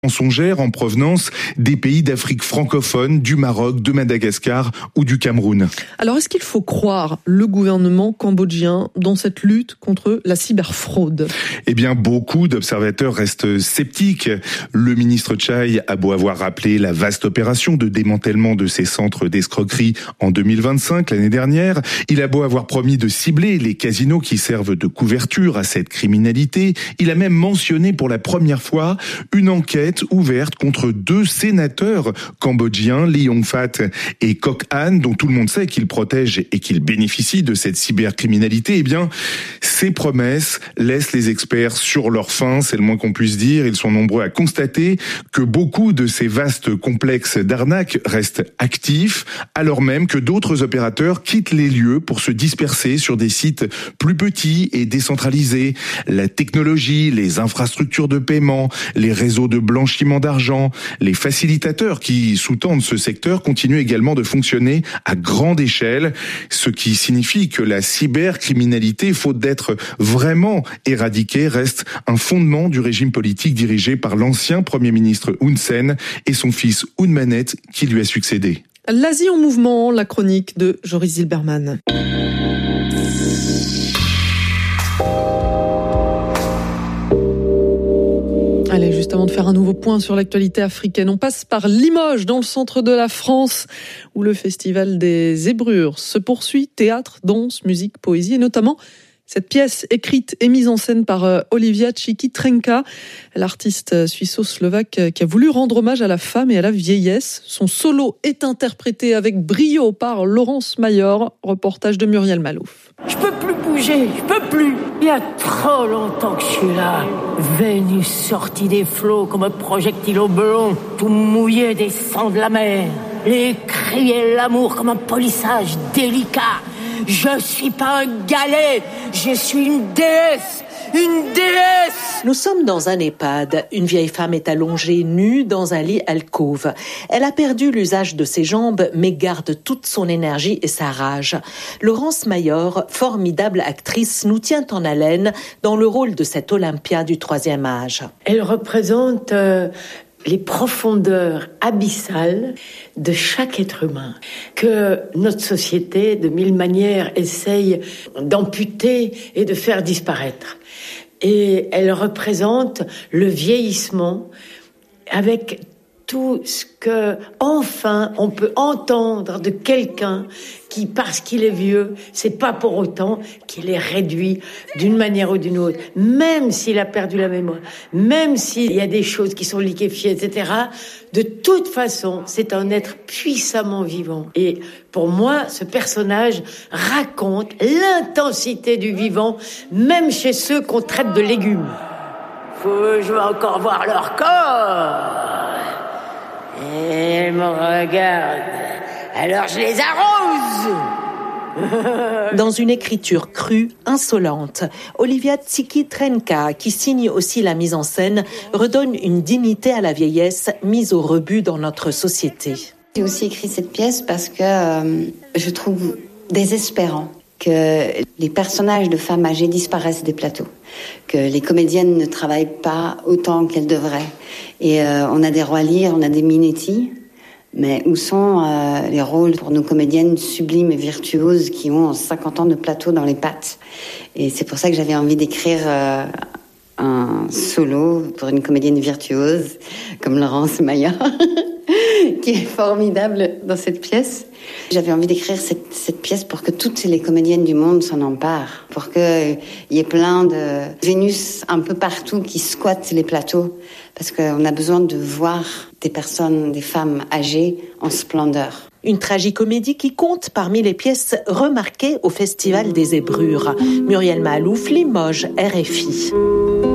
mensongères en provenance des pays d'Afrique francophone, du Maroc, de Madagascar ou du Cameroun. Alors, est-ce qu'il faut croire le gouvernement cambodgien dans cette lutte contre la cyberfraude ? Eh bien, beaucoup d'observateurs restent sceptiques. Le ministre Chai a beau avoir rappelé la vaste opération de démantèlement de ces centres d'escroquerie en 2025, l'année dernière. Il a beau avoir promis de cibler les casinos qui servent de couverture à cette criminalité. Il a même mentionné pour la première fois une enquête ouverte contre 2 sénateurs cambodgiens, Lee Yong-fat et Kok An, dont tout le monde sait qu'ils protègent et qu'ils bénéficient de cette cybercriminalité. Eh bien, ces promesses laissent les experts sur leur faim, c'est le moins qu'on puisse dire. Ils sont nombreux à constater que beaucoup de ces vastes complexes d'arnaques restent actifs, alors même que d'autres opérateurs quittent les lieux pour se disperser sur des sites plus petits et décentralisés. La technologie, les infrastructures de paiement, les réseaux de blanchiment d'argent, les facilitateurs qui sous-tendent ce secteur continuent également de fonctionner à grande échelle, ce qui signifie que la cybercriminalité, faute d'être vraiment éradiquée, reste un fondement du régime politique dirigé par l'ancien Premier ministre Hun Sen et son fils Hun Manet qui lui a succédé. L'Asie en mouvement, la chronique de Joris Zilberman. Allez, juste avant de faire un nouveau point sur l'actualité africaine, on passe par Limoges, dans le centre de la France, où le festival des Zébrures se poursuit. Théâtre, danse, musique, poésie, et notamment cette pièce écrite et mise en scène par Olivia Ciki-Trenka, l'artiste suisse-slovaque qui a voulu rendre hommage à la femme et à la vieillesse. Son solo est interprété avec brio par Laurence Mayor. Reportage de Muriel Malouf. Je peux plus bouger, je peux plus. Il y a trop longtemps que je suis là. Vénus sortie des flots comme un projectile au blond, tout mouillé des sangs de la mer. Les cris et l'amour comme un polissage délicat. Je suis pas un galet, je suis une déesse. Une déesse! Nous sommes dans un EHPAD. Une vieille femme est allongée nue dans un lit alcôve. Elle a perdu l'usage de ses jambes, mais garde toute son énergie et sa rage. Laurence Mayor, formidable actrice, nous tient en haleine dans le rôle de cette Olympia du 3e âge. Elle représente les profondeurs abyssales de chaque être humain, que notre société, de mille manières, essaye d'amputer et de faire disparaître. Et elle représente le vieillissement avec tout ce que, enfin, on peut entendre de quelqu'un qui, parce qu'il est vieux, c'est pas pour autant qu'il est réduit d'une manière ou d'une autre. Même s'il a perdu la mémoire, même s'il y a des choses qui sont liquéfiées, etc., de toute façon, c'est un être puissamment vivant. Et pour moi, ce personnage raconte l'intensité du vivant, même chez ceux qu'on traite de légumes. Je veux encore voir leur corps. Et elle me regarde. Alors je les arrose. Dans une écriture crue, insolente, Olivia Ciki-Trenka, qui signe aussi la mise en scène, redonne une dignité à la vieillesse mise au rebut dans notre société. J'ai aussi écrit cette pièce parce que je trouve désespérant que les personnages de femmes âgées disparaissent des plateaux, que les comédiennes ne travaillent pas autant qu'elles devraient. Et on a des Roy Lear, on a des Minetti, mais où sont les rôles pour nos comédiennes sublimes et virtuoses qui ont 50 ans de plateau dans les pattes? Et c'est pour ça que j'avais envie d'écrire un solo pour une comédienne virtuose comme Laurence Mayor, qui est formidable dans cette pièce. J'avais envie d'écrire cette pièce pour que toutes les comédiennes du monde s'en emparent, pour qu'il y ait plein de Vénus un peu partout qui squattent les plateaux, parce qu'on a besoin de voir des personnes, des femmes âgées en splendeur. Une tragicomédie qui compte parmi les pièces remarquées au Festival des Zébrures. Muriel Malouf, Limoges, RFI.